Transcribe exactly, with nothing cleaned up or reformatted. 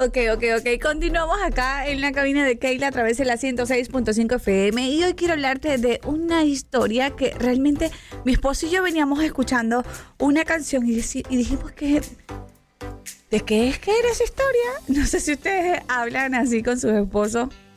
Ok, ok, ok. Continuamos acá en la cabina de Keila a través de la ciento seis punto cinco F M y hoy quiero hablarte de una historia que realmente mi esposo y yo veníamos escuchando una canción y, deci- y dijimos que... ¿De qué es que era esa historia? No sé si ustedes hablan así con sus esposos.